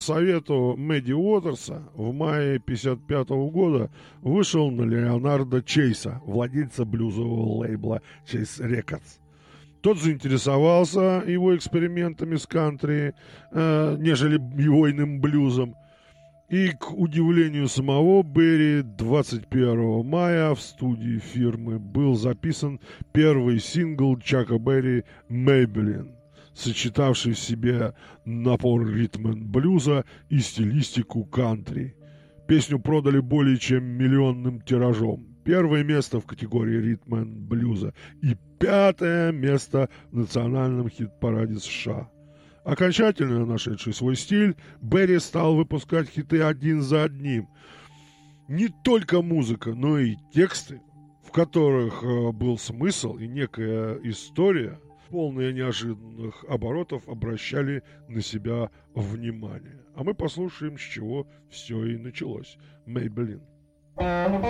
совету Мэдди Уотерса в мае 1955 года вышел на Леонарда Чейса, владельца блюзового лейбла Chase Records. Тот заинтересовался его экспериментами с кантри, нежели его иным блюзом. И, к удивлению самого Берри, 21 мая в студии фирмы был записан первый сингл Чака Берри «Maybelline», сочетавший в себе напор ритм-н-блюза и стилистику кантри. Песню продали более чем миллионным тиражом. Первое место в категории ритм-н-блюза и 5-е место в национальном хит-параде США. Окончательно нашедший свой стиль, Берри стал выпускать хиты один за одним. Не только музыка, но и тексты, в которых был смысл и некая история, полные неожиданных оборотов, обращали на себя внимание. А мы послушаем, с чего все и началось. Maybelline.